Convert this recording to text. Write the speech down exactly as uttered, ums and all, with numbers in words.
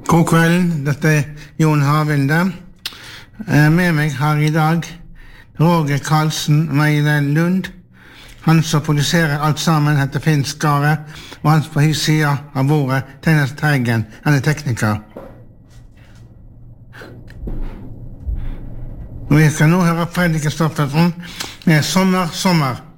God kvelden, dette er Jon Havinde. Med meg har i dag Roger Karlsen Meile Lund. Han som produserer alt sammen heter Finn Skare, og han på his sida av bordet, Tennis Teigen, han er tekniker. Og vi skal nå høre Fredrik Kristoffersen med Sommer, sommer.